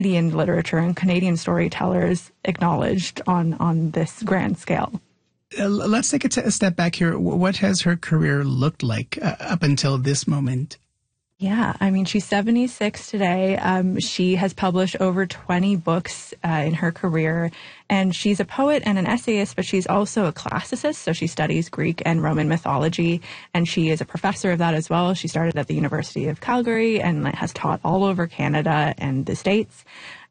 Canadian literature and Canadian storytellers acknowledged on this grand scale. Let's take a step back here. What has her career looked like up until this moment? Yeah, I mean, she's 76 today. She has published over 20 books in her career, and she's a poet and an essayist, but she's also a classicist, so she studies Greek and Roman mythology, and she is a professor of that as well. She started at the University of Calgary and has taught all over Canada and the States.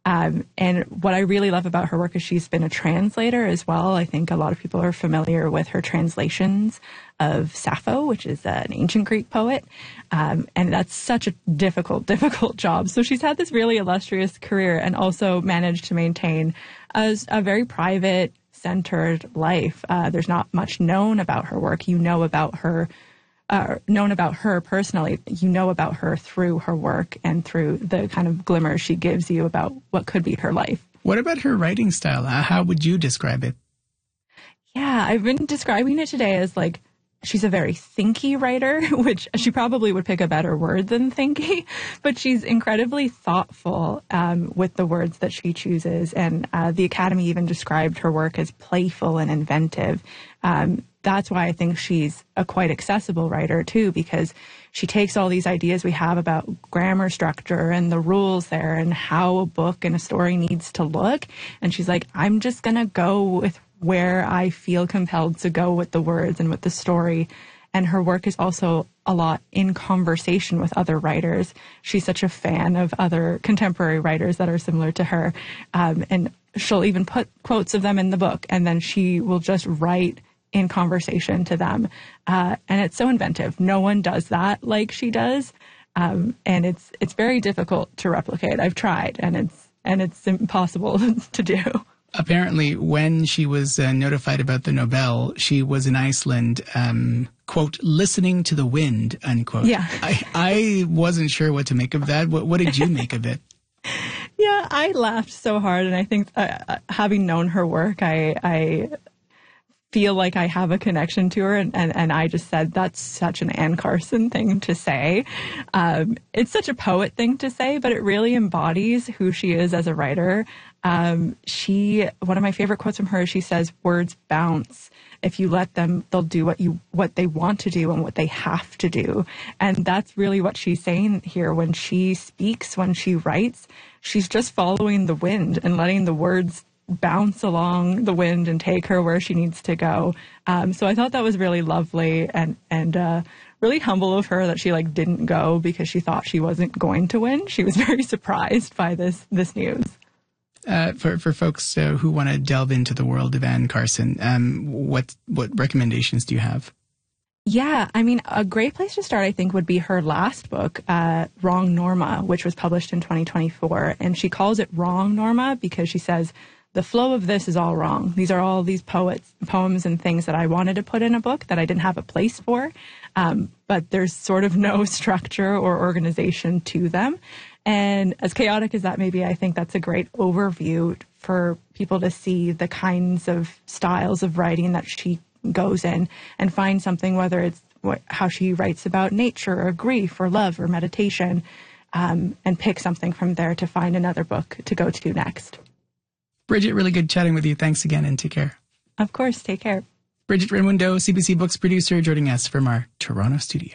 And what I really love about her work is she's been a translator as well. I think a lot of people are familiar with her translations of Sappho, which is an ancient Greek poet. And that's such a difficult job. So she's had this really illustrious career and also managed to maintain a very private, centered life. There's not much known about her work. You know about her known about her personally. You know about her through her work and through the kind of glimmer she gives you about what could be her life. What about her writing style? How would you describe it? Yeah, I've been describing it today as like she's a very thinky writer, which she probably would pick a better word than thinky, but she's incredibly thoughtful with the words that she chooses. And the Academy even described her work as playful and inventive. That's why I think she's a quite accessible writer, too, because she takes all these ideas we have about grammar structure and the rules there and how a book and a story needs to look. And she's like, I'm just going to go with where I feel compelled to go with the words and with the story. And her work is also a lot in conversation with other writers. She's such a fan of other contemporary writers that are similar to her. And she'll even put quotes of them in the book, and then she will just write in conversation to them. And it's so inventive. No one does that like she does. And it's very difficult to replicate. I've tried, and it's impossible to do. Apparently, when she was notified about the Nobel, she was in Iceland, quote, listening to the wind, unquote. Yeah. I wasn't sure what to make of that. What did you make of it? Yeah, I laughed so hard. And I think having known her work, I feel like I have a connection to her. And I just said, that's such an Anne Carson thing to say. It's such a poet thing to say, but it really embodies who she is as a writer. One of my favorite quotes from her, she says, words bounce. If you let them, they'll do what they want to do and what they have to do. And that's really what she's saying here. When she speaks, when she writes, she's just following the wind and letting the words bounce along the wind and take her where she needs to go. So I thought that was really lovely and really humble of her that she didn't go because she thought she wasn't going to win. She was very surprised by this news. For folks who want to delve into the world of Anne Carson, what recommendations do you have? Yeah, I mean, a great place to start, I think, would be her last book, Wrong Norma, which was published in 2024. And she calls it Wrong Norma because she says, the flow of this is all wrong. These are all these poems and things that I wanted to put in a book that I didn't have a place for. But there's sort of no structure or organization to them. And as chaotic as that may be, I think that's a great overview for people to see the kinds of styles of writing that she goes in and find something, whether it's how she writes about nature or grief or love or meditation, and pick something from there to find another book to go to next. Bridget, really good chatting with you. Thanks again and take care. Of course, take care. Bridget Raimundo, CBC Books producer, joining us from our Toronto studio.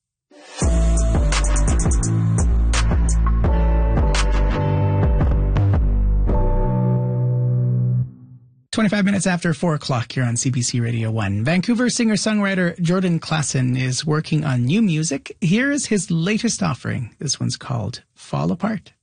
"25 minutes after 4 o'clock here on CBC Radio 1. Vancouver singer-songwriter Jordan Klassen is working on new music. Here is his latest offering. This one's called Fall Apart.